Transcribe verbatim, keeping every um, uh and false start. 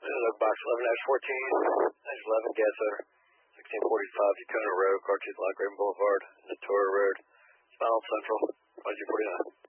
Look box eleven dash fourteen, dash eleven, gas center, sixteen forty-five, Yacona Road, Cartridge Lock, Raven Boulevard, Natura Road, Spinal Central, twenty-two forty-nine.